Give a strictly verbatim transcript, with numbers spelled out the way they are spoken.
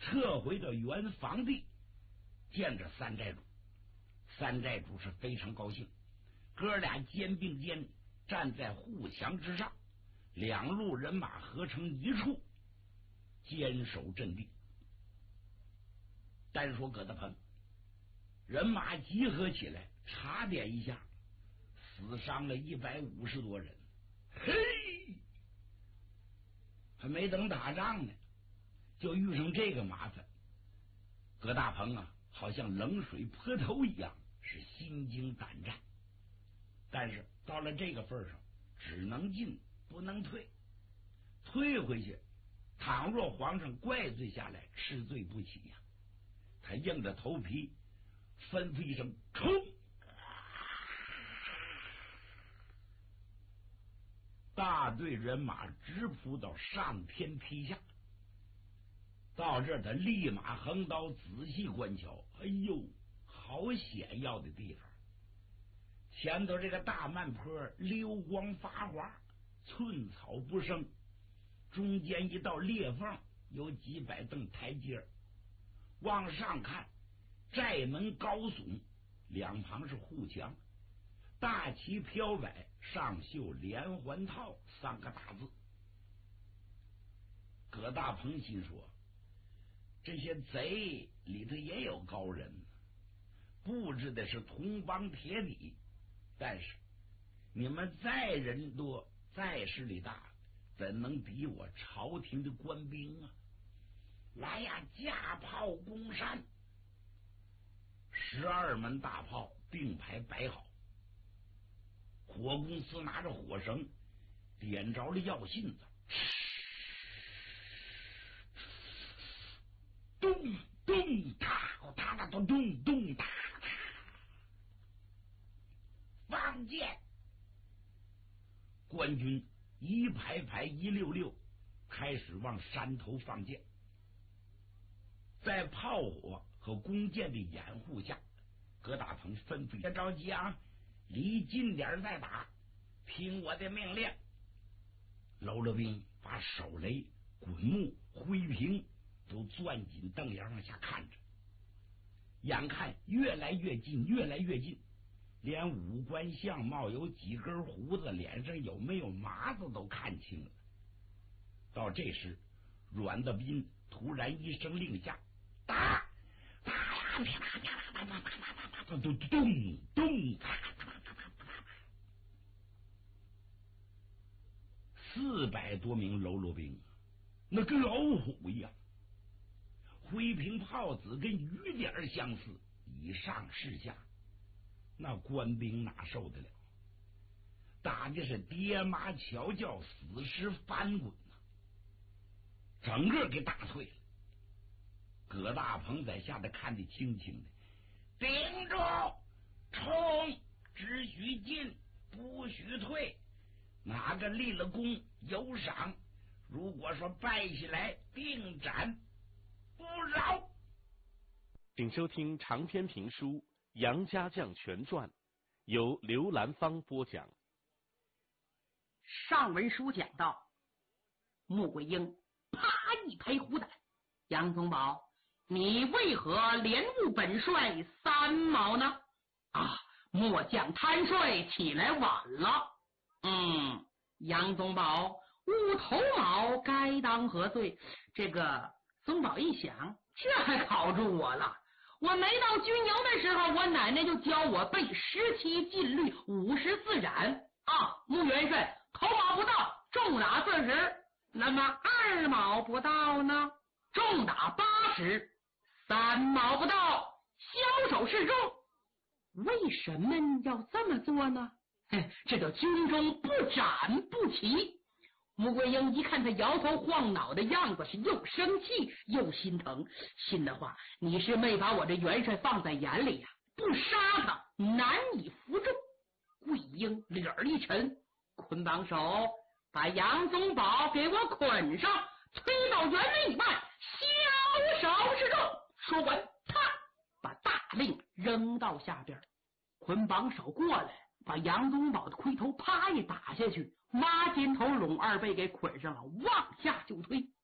撤回到原房地见着三寨主。三寨主是非常高兴，哥俩肩并肩站在护墙之上，两路人马合成一处，坚守阵地。单说葛大鹏，人马集合起来，查点一下，死伤了一百五十多人。嘿，还没等打仗呢，就遇上这个麻烦。葛大鹏啊，好像冷水泼头一样，是心惊胆战。但是到了这个份上，只能进不能退，退回去，倘若皇上怪罪下来，吃罪不起呀、啊。他硬着头皮吩咐一声冲，大队人马直扑到上天梯下。到这儿他立马横刀仔细观瞧，哎呦，好险要的地方！前头这个大慢坡溜光发滑，寸草不生，中间一道裂缝，有几百蹬台阶，往上看寨门高耸，两旁是护墙，大旗飘摆，上绣连环套三个大字。葛大鹏心说，这些贼里头也有高人，布置的是铜帮铁底，但是你们再人多再势力大，怎能敌我朝廷的官兵啊？来呀，架炮攻山！十二门大炮并排摆好，火公司拿着火绳点着了药信子，咚咚踏踏踏咚咚咚踏踏，放箭！官军一排排一溜溜开始往山头放箭。在炮火和弓箭的掩护下，葛大鹏吩咐：别着急啊，离近点再打，听我的命令。喽啰兵把手雷、滚木、灰瓶都攥紧瞪眼往下看着，眼看越来越近，越来越近，连五官相貌有几根胡子，脸上有没有麻子都看清了。到这时，阮大斌突然一声令下，打打呀！啪啪啪啪啪啪啪啪啪，咚咚咚！四百多名喽啰兵，那跟老虎一样，灰瓶炮子跟雨点相似，以上是下，那官兵哪受得了？打的是爹妈瞧叫，死尸翻滚呐，整个给打退了。葛大鹏在下头看得清清的，顶住，冲，只许进，不许退。哪个立了功有赏，如果说败下来，定斩不饶。 请收听长篇评书《杨家将全传》，由刘兰芳播讲。 上文书讲到，穆桂英啪一拍虎胆：杨宗保，你为何连误本帅三毛呢？啊，末将贪睡起来晚了。嗯，杨宗保误头毛，该当何罪？这个宗保一想，这还考住我了。我没到军营的时候，我奶奶就教我背十七禁律，五十自斩啊。穆元帅头毛不到，重打四十，那么二毛不到呢，重打八十，三毛不到，枭首示众。为什么要这么做呢？这叫军中不斩不起。穆桂英一看他摇头晃脑的样子，是又生气又心疼，心的话，你是没把我这元帅放在眼里呀、啊，不杀他难以服众。桂英脸儿一沉，捆绑手，把杨宗保给我捆上，推到园林以外，枭首示众。说完，啪，把大令扔到下边，捆绑手过来，把杨宗保的盔头啪一打下去，挖肩头拢二背给捆上了，往下就推。